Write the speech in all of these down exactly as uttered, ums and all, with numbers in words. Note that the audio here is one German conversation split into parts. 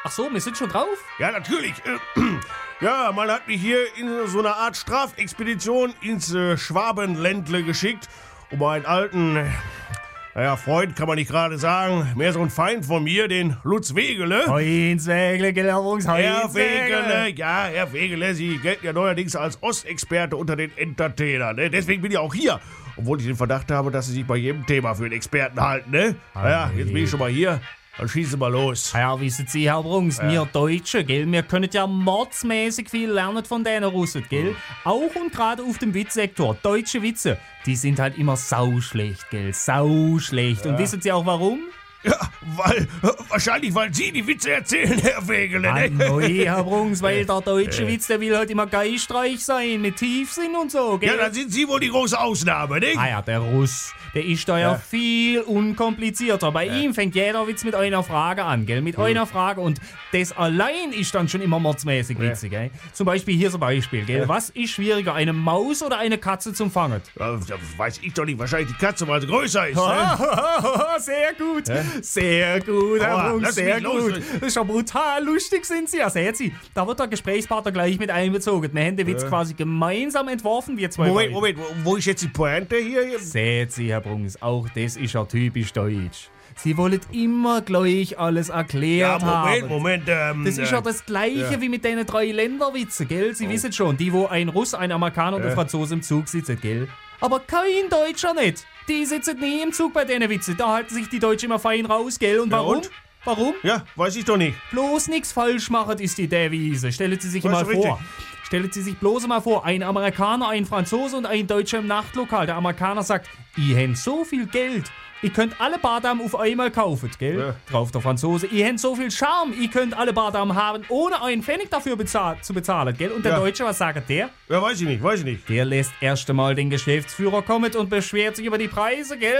Ach so, wir sind schon drauf? Ja, natürlich. Äh, ja, man hat mich hier in so eine Art Strafexpedition ins äh, Schwabenländle geschickt, um einen alten, äh, naja, Freund kann man nicht gerade sagen, mehr so ein Feind von mir, den Lutz Wegele. Heinz Wegele, gell, Herr Brunks, Herr Wegele, ja, Herr Wegele, Sie gelten ja neuerdings als Ostexperte unter den Entertainern, ne? Deswegen bin ich auch hier. Obwohl ich den Verdacht habe, dass Sie sich bei jedem Thema für einen Experten halten, ne? Naja, jetzt bin ich schon mal hier. Dann schießen wir los. Ja, wissen Sie, Herr Brunks, ja. wir Deutsche, gell, wir können ja mordsmäßig viel lernen von denen Russen, gell? Auch und gerade auf dem Witzsektor. Deutsche Witze, die sind halt immer sauschlecht, gell? Sauschlecht. Ja. Und wissen Sie auch warum? Ja, weil, wahrscheinlich, weil Sie die Witze erzählen, Herr Wegele, ne? Ah, nee, Herr Brunks, weil der deutsche äh. Witz, der will halt immer geistreich sein, mit Tiefsinn und so, gell? Ja, dann sind Sie wohl die große Ausnahme, nicht? Ah ja, der Russ, der ist da ja, ja viel unkomplizierter. Bei ja. ihm fängt jeder Witz mit einer Frage an, gell? Mit hm. einer Frage und das allein ist dann schon immer mordsmäßig witzig, ja. gell? Zum Beispiel hier so ein Beispiel, gell? Ja. Was ist schwieriger, eine Maus oder eine Katze zum Fangen? Ja, das weiß ich doch nicht, wahrscheinlich die Katze, weil sie größer ist, ne? Sehr gut. Ja. Sehr gut, Herr Brunks, sehr gut. Das ist ja brutal lustig, sind Sie. Ja, sehen Sie, da wird der Gesprächspartner gleich mit einbezogen. Wir haben den Witz ja. quasi gemeinsam entworfen, wir zwei. Moment, Moment, wo ist jetzt die Pointe hier? Sehen Sie, Herr Brunks, auch das ist ja typisch deutsch. Sie wollen immer gleich alles erklärt ja, Moment, haben. Moment, ähm, Das ist ja das Gleiche ja. wie mit den drei Länderwitzen, gell? Sie oh. wissen schon, die, wo ein Russ, ein Amerikaner und ein Franzose im Zug sitzen, gell? Aber kein Deutscher nicht. Die sitzen nie im Zug bei denen Witzen. Da halten sich die Deutschen immer fein raus, gell? Und warum? Ja, und? Warum? Ja, weiß ich doch nicht. Bloß nichts falsch machen ist die Devise. Stellen Sie sich weißt mal vor. Richtig? Stellen Sie sich bloß mal vor, ein Amerikaner, ein Franzose und ein Deutscher im Nachtlokal. Der Amerikaner sagt, ihr habt so viel Geld. Ihr könnt alle Bardamen auf einmal kaufen, gell? Ja. Drauf der Franzose, ihr habt so viel Charme, ihr könnt alle Bardamen haben, ohne einen Pfennig dafür bezahl- zu bezahlen, gell? Und der ja. Deutsche, was sagt der? Ja, weiß ich nicht, weiß ich nicht. Der lässt erst einmal den Geschäftsführer kommen und beschwert sich über die Preise, gell?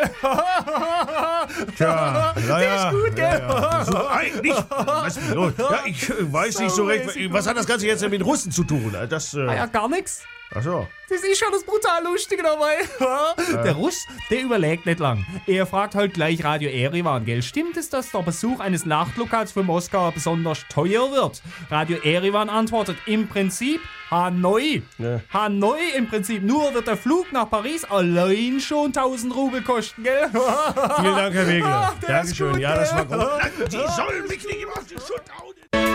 Tja, der ja, ist gut, gell? Ja, ja. So, eigentlich, was ist los? Ja, ich äh, weiß nicht so recht, was hat das Ganze jetzt mit den Russen zu tun? Das, äh ah ja, gar nichts. Ach so. Das ist schon das brutal Lustige dabei. Ja. Der Russ, der überlegt nicht lang. Er fragt halt gleich Radio Erivan, gell? Stimmt es, dass der Besuch eines Nachtlokals für Moskau besonders teuer wird? Radio Erivan antwortet, im Prinzip Hanoi. Ja. Hanoi im Prinzip. Nur wird der Flug nach Paris allein schon tausend Rubel kosten, gell? Vielen Dank, Herr Wegele. Ah, Dankeschön. Gut, ja, das war gut. Die sollen mich nicht immer auf die Schuld hauen.